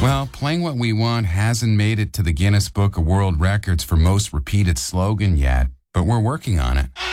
Well, Playing What We Want hasn't made it to the Guinness Book of World Records for most repeated slogan yet, but we're working on it.